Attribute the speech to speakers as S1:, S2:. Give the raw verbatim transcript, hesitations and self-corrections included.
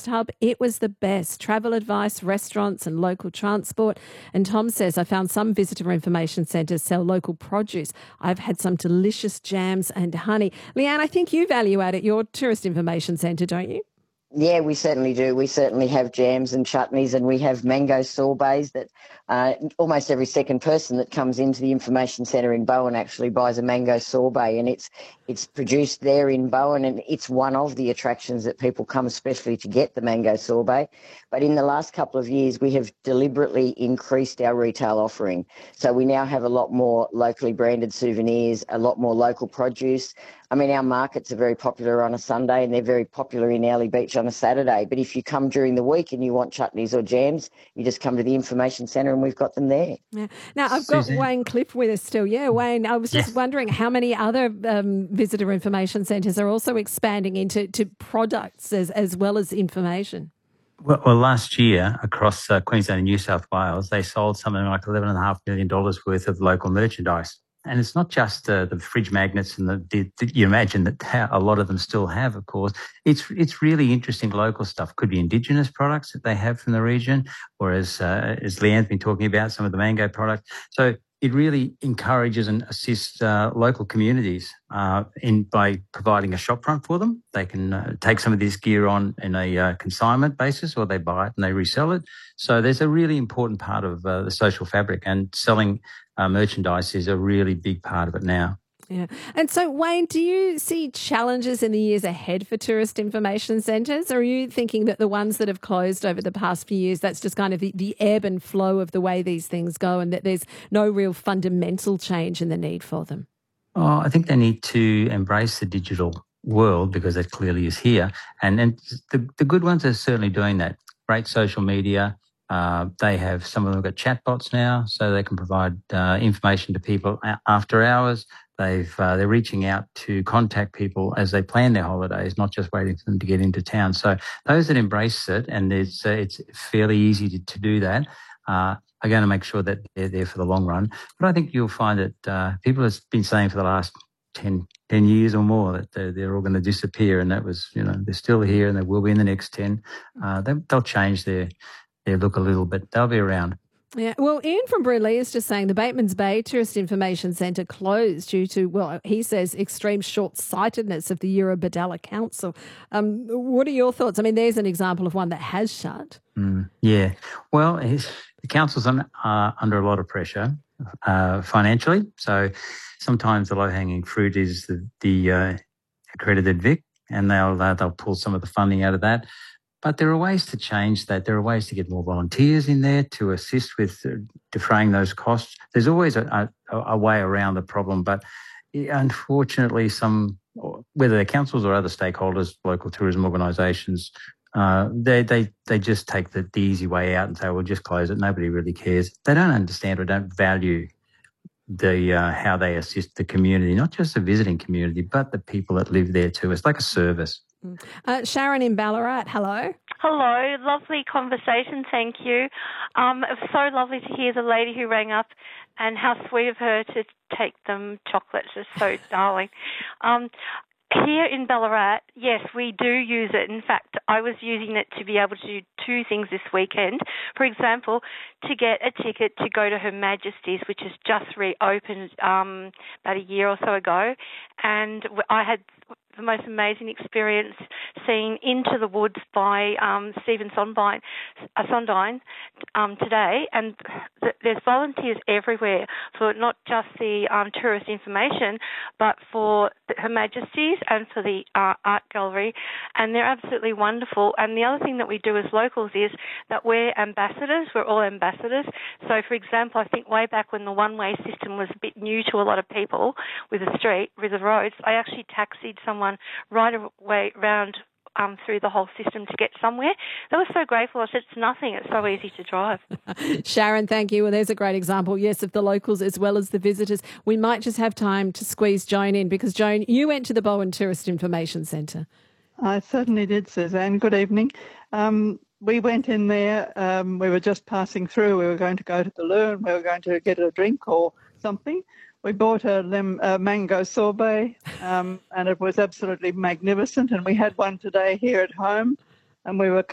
S1: Tourist Hub. It was the best. Travel advice, restaurants and local transport. And Tom says, I found some visitor information centres sell local produce. I've had some delicious jams and honey. Leanne, I think you value add at your tourist information centre, don't you?
S2: Yeah, we certainly do. We certainly have jams and chutneys, and we have mango sorbets that uh, almost every second person that comes into the information centre in Bowen actually buys a mango sorbet, and it's it's produced there in Bowen, and it's one of the attractions that people come especially to get the mango sorbet. But in the last couple of years, we have deliberately increased our retail offering. So we now have a lot more locally branded souvenirs, a lot more local produce. I mean, our markets are very popular on a Sunday and they're very popular in Airlie Beach on a Saturday. But if you come during the week and you want chutneys or jams, you just come to the information centre and we've got them there.
S1: Yeah. Now, I've
S3: Suzanne.
S1: got Wayne Cliff with us still. Yeah, Wayne, I was just
S3: Yes.
S1: wondering how many other um, visitor information centres are also expanding into to products as, as well as information.
S3: Well, well, last year across uh, Queensland and New South Wales, they sold something like eleven point five million dollars worth of local merchandise. And it's not just uh, the fridge magnets and the, the, the you imagine that ha- a lot of them still have, of course. It's it's really interesting local stuff. Could be Indigenous products that they have from the region, or as uh, as Leanne's been talking about, some of the mango products. So it really encourages and assists uh, local communities uh, in by providing a shop front for them. They can uh, take some of this gear on in a uh, consignment basis, or they buy it and they resell it. So there's a really important part of uh, the social fabric, and selling uh, merchandise is a really big part of it now.
S1: Yeah. And so, Wayne, do you see challenges in the years ahead for tourist information centres, or are you thinking that the ones that have closed over the past few years, that's just kind of the, the ebb and flow of the way these things go, and that there's no real fundamental change in the need for them?
S3: Oh, I think they need to embrace the digital world because that clearly is here. And, and the, the good ones are certainly doing that. Great social media. Uh, they have, some of them have got chatbots now, so they can provide uh, information to people a- after hours. They've, uh, they're reaching out to contact people as they plan their holidays, not just waiting for them to get into town. So those that embrace it, and it's, uh, it's fairly easy to, to do that, uh, are going to make sure that they're there for the long run. But I think you'll find that uh, people have been saying for the last ten, ten years or more that they're, they're all going to disappear, and that was, you know, they're still here and they will be in the next ten. Uh, they, they'll change their, their look a little bit. They'll be around.
S1: Yeah, well, Ian from Brunley is just saying the Bateman's Bay Tourist Information Centre closed due to, well, he says, extreme short-sightedness of the Eurobodalla Council. Um, what are your thoughts? I mean, there's an example of one that has shut.
S3: Mm, yeah. Well, it's, the council's on, uh, under a lot of pressure uh, financially. So sometimes the low-hanging fruit is the, the uh, accredited Vic, and they'll, uh, they'll pull some of the funding out of that. But there are ways to change that. There are ways to get more volunteers in there to assist with uh, defraying those costs. There's always a, a, a way around the problem, but unfortunately, some, whether they're councils or other stakeholders, local tourism organisations, uh, they they they just take the, the easy way out and say, "Well, just close it." Nobody really cares. They don't understand or don't value the uh, how they assist the community, not just the visiting community, but the people that live there too. It's like a service.
S1: Uh, Sharon in Ballarat, hello.
S4: Hello, lovely conversation, thank you. Um, it was so lovely to hear the lady who rang up, and how sweet of her to take them chocolates. It's so darling. Um, here in Ballarat, yes, we do use it. In fact, I was using it to be able to do two things this weekend. For example, to get a ticket to go to Her Majesty's, which has just reopened um, about a year or so ago, and I had the most amazing experience seeing Into the Woods by um, Stephen Sondheim, uh, Sondheim um, today, and th- there's volunteers everywhere for not just the um, tourist information, but for Her Majesty's and for the uh, art gallery, and they're absolutely wonderful. And the other thing that we do as locals is that we're ambassadors. We're all ambassadors. So, for example, I think way back when the one-way system was a bit new to a lot of people with the street, with the roads, I actually taxied someone right away round um, through the whole system to get somewhere. They were so grateful. I said, it's nothing. It's so easy to drive.
S1: Sharon, thank you. Well, there's a great example, yes, of the locals as well as the visitors. We might just have time to squeeze Joan in because, Joan, you went to the Bowen Tourist Information Centre.
S5: I certainly did, Suzanne. Good evening. Um, we went in there. Um, we were just passing through. We were going to go to the loo and we were going to get a drink or something. We bought a, lim, a mango sorbet um, and it was absolutely magnificent, and we had one today here at home, and we were